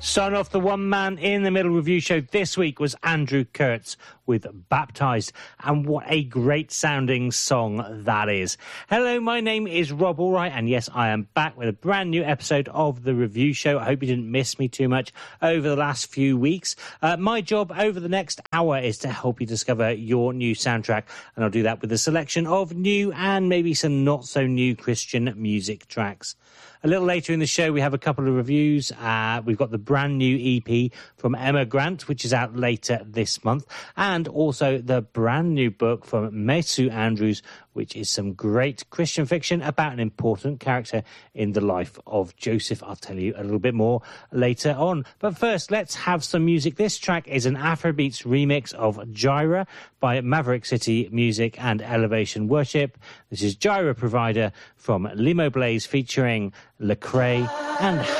Son of the One Man in the Middle review show this week was Andrew Kurtz with Baptized, and what a great sounding song that is. Hello, my name is Rob Allwright, and yes, I am back with a brand new episode of the review show. I hope you didn't miss me too much over the last few weeks. My job over the next hour is to help you discover your new soundtrack, and I'll do that with a selection of new and maybe some not so new Christian music tracks. A little later in the show, we have a couple of reviews. We've got the brand new EP from Emma Grant, which is out later this month, and also the brand new book from Mesu Andrews, which is some great Christian fiction about an important character in the life of Joseph. I'll tell you a little bit more later on. But first, let's have some music. This track is an Afrobeats remix of Gyra by Maverick City Music and Elevation Worship. This is Gyra Provider from Limo Blaze featuring Lecrae and